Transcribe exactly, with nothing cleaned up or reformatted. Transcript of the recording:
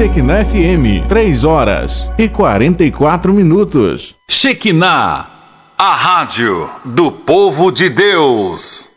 Shekinah F M, três horas e quarenta e quatro minutos. Shekinah, a rádio do povo de Deus.